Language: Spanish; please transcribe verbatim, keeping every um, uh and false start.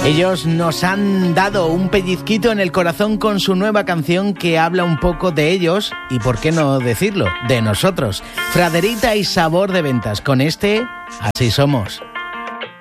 Ellos nos han dado un pellizquito en el corazón con su nueva canción que habla un poco de ellos y, por qué no decirlo, de nosotros. Fraderita y Sabor de Ventas, con este Así Somos.